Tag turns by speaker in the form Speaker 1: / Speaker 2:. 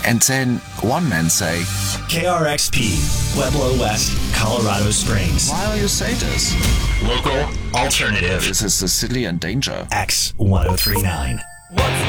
Speaker 1: And then one man say,
Speaker 2: KRXP, Pueblo West, Colorado Springs.
Speaker 1: why do you say this?
Speaker 2: Local, alternative,
Speaker 1: This is the city in danger.
Speaker 2: X1039.
Speaker 3: What's